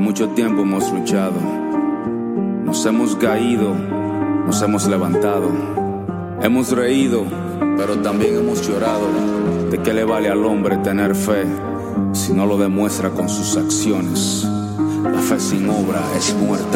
mucho tiempo hemos luchado, nos hemos caído, nos hemos levantado, hemos reído, pero también hemos llorado. ¿De qué le vale al hombre tener fe si no lo demuestra con sus acciones? La fe sin obra es muerta.